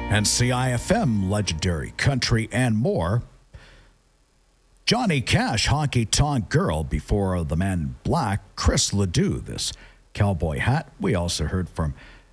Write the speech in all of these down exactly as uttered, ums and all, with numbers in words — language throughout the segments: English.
N C I F M, legendary country, and more. Johnny Cash, Honky Tonk Girl, before the Man in Black, Chris Ledoux, this cowboy hat. We also heard from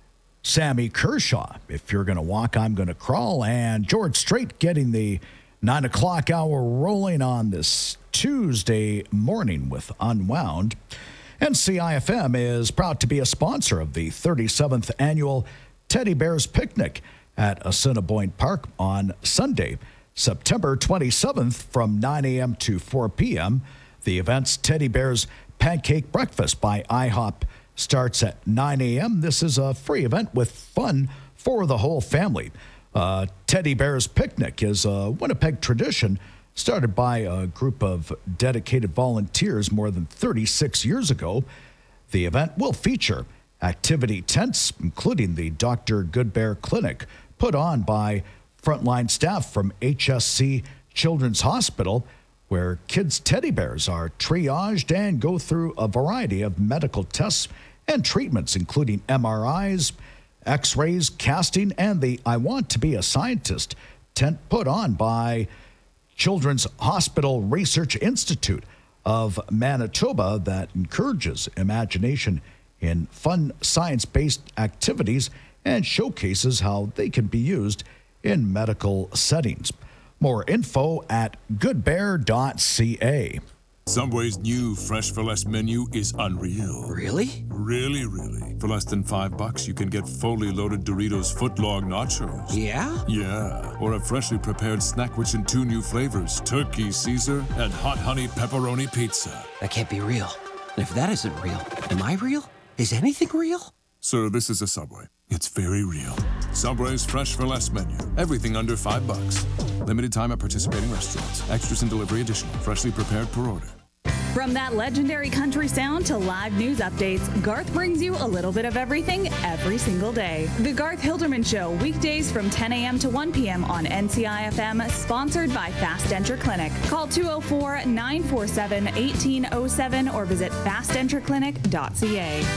Sammy Kershaw, If You're Gonna Walk, I'm Gonna Crawl, and George Strait getting the nine o'clock hour rolling on this Tuesday morning with Unwound. N C I F M is proud to be a sponsor of the thirty-seventh Annual Teddy Bears Picnic at Assiniboine Park on Sunday, September twenty-seventh from nine a.m. to four p.m. The event's Teddy Bears Pancake Breakfast by IHOP starts at nine a.m. This is a free event with fun for the whole family. Uh, Teddy Bears Picnic is a Winnipeg tradition started by a group of dedicated volunteers more than thirty-six years ago. The event will feature activity tents, including the Doctor Goodbear Clinic, put on by frontline staff from H S C Children's Hospital, where kids' teddy bears are triaged and go through a variety of medical tests and treatments, including M R Is, X-rays, casting, and the I Want to Be a Scientist tent put on by Children's Hospital Research Institute of Manitoba that encourages imagination in fun science-based activities and showcases how they can be used in medical settings. More info at good bear dot c a. Subway's new Fresh for Less menu is unreal. Really? Really, really. For less than five bucks, you can get fully loaded Doritos footlong nachos. Yeah? Yeah. Or a freshly prepared snack rich in two new flavors, Turkey Caesar and Hot Honey Pepperoni Pizza. That can't be real. And if that isn't real, am I real? Is anything real? Sir, this is a Subway. It's very real. Subway's Fresh for Less menu. Everything under five bucks. Limited time at participating restaurants. Extras and delivery additional. Freshly prepared per order. From that legendary country sound to live news updates, Garth brings you a little bit of everything every single day. The Garth Hilderman Show, weekdays from ten a.m. to one p.m. on N C I F M, sponsored by Fast Denture Clinic. Call two oh four, nine four seven, one eight oh seven or visit fast denture clinic dot c a.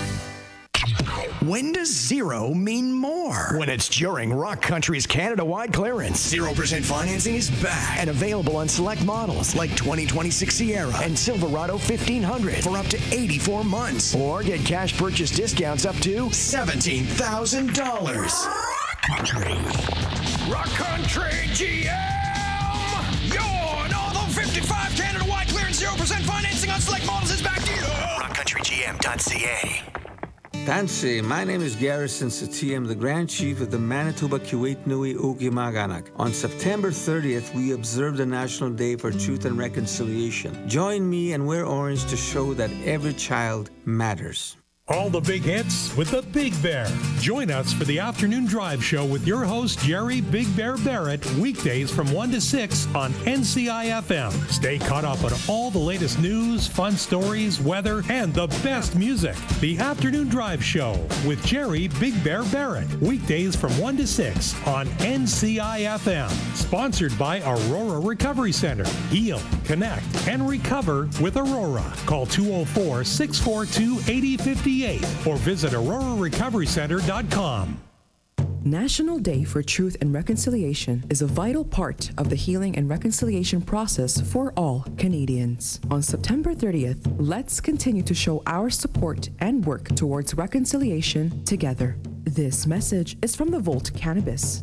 When does zero mean more? When it's during Rock Country's Canada-wide clearance. zero percent financing is back and available on select models like twenty twenty-six Sierra and Silverado fifteen hundred for up to eighty-four months. Or get cash purchase discounts up to seventeen thousand dollars. Rock Country. Rock Country G M! Your Northern fifty-five Canada-wide clearance zero percent financing on select models is back to you. rock country g m dot c a. Tansi, my name is Garrison Satiem, the Grand Chief of the Manitoba Kuwait Nui Ukimaganak. On September thirtieth, we observe the National Day for Truth and Reconciliation. Join me and wear orange to show that every child matters. All the big hits with the Big Bear. Join us for the afternoon drive show with your host, Jerry Big Bear Barrett, weekdays from one to six on N C I F M. Stay caught up on all the latest news, fun stories, weather, and the best music. The afternoon drive show with Jerry Big Bear Barrett, weekdays from one to six on N C I F M. Sponsored by Aurora Recovery Center. Heal, connect, and recover with Aurora. Call two oh four, six four two, eight oh five eight or visit aurora recovery center dot com. National Day for Truth and Reconciliation is a vital part of the healing and reconciliation process for all Canadians. On September thirtieth, let's continue to show our support and work towards reconciliation together. This message is from the Volt Cannabis.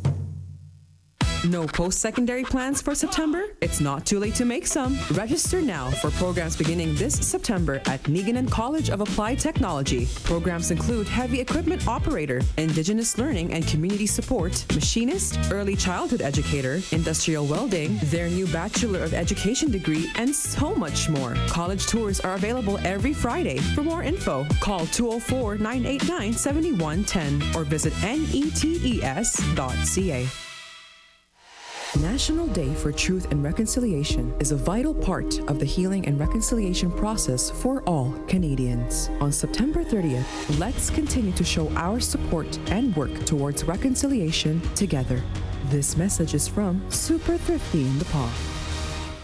No post-secondary plans for September? It's not too late to make some. Register now for programs beginning this September at Niganon College of Applied Technology. Programs include heavy equipment operator, Indigenous learning and community support, machinist, early childhood educator, industrial welding, their new Bachelor of Education degree, and so much more. College tours are available every Friday. For more info, call two oh four, nine eight nine, seven one one oh or visit netes dot c a. National Day for Truth and Reconciliation is a vital part of the healing and reconciliation process for all Canadians. On September thirtieth, let's continue to show our support and work towards reconciliation together. This message is from Super Thrifty in the Paw.